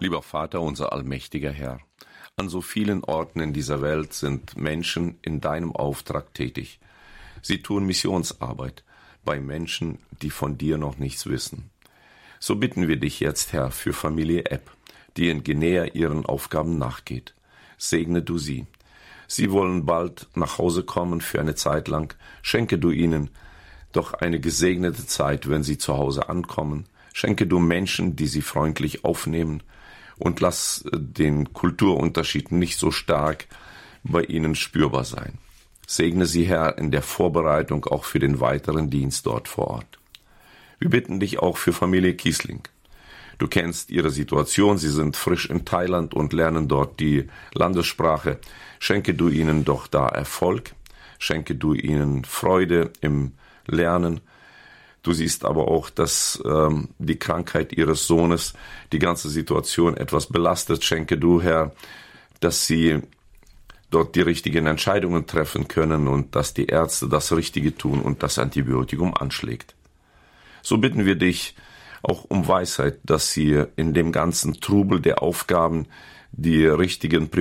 Lieber Vater, unser allmächtiger Herr, an so vielen Orten in dieser Welt sind Menschen in deinem Auftrag tätig. Sie tun Missionsarbeit bei Menschen, die von dir noch nichts wissen. So bitten wir dich jetzt, Herr, für Familie Epp, die in Guinea ihren Aufgaben nachgeht. Segne du sie. Sie wollen bald nach Hause kommen für eine Zeit lang. Schenke du ihnen doch eine gesegnete Zeit, wenn sie zu Hause ankommen. Schenke du Menschen, die sie freundlich aufnehmen, und lass den Kulturunterschied nicht so stark bei ihnen spürbar sein. Segne sie, Herr, in der Vorbereitung auch für den weiteren Dienst dort vor Ort. Wir bitten dich auch für Familie Kiesling. Du kennst ihre Situation, sie sind frisch in Thailand und lernen dort die Landessprache. Schenke du ihnen doch da Erfolg, schenke du ihnen Freude im Lernen. Du siehst aber auch, dass die Krankheit ihres Sohnes die ganze Situation etwas belastet. Schenke du, Herr, dass sie dort die richtigen Entscheidungen treffen können und dass die Ärzte das Richtige tun und das Antibiotikum anschlägt. So bitten wir dich auch um Weisheit, dass sie in dem ganzen Trubel der Aufgaben die richtigen